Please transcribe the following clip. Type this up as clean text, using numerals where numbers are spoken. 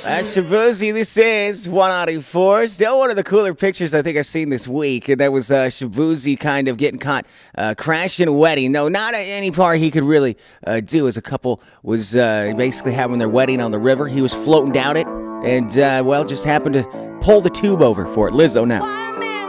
Shabuzi, this is 194. Still one of the cooler pictures I think I've seen this week. And that was Shabuzi kind of getting caught crashing a wedding. No, not any part he could really do, as a couple was basically having their wedding on the river. He was floating down it and, just happened to pull the tube over for it. Lizzo now.